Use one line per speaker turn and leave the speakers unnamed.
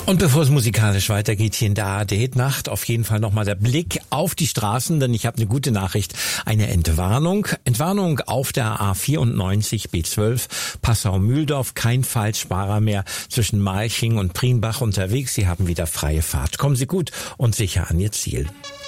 Und bevor es musikalisch weitergeht hier in der ARD-Nacht, auf jeden Fall nochmal der Blick auf die Straßen, denn ich habe eine gute Nachricht, eine Entwarnung. Entwarnung auf der A94 B12 Passau-Mühldorf, kein Falschfahrer mehr zwischen Malching und Prienbach unterwegs. Sie haben wieder freie Fahrt. Kommen Sie gut und sicher an Ihr Ziel.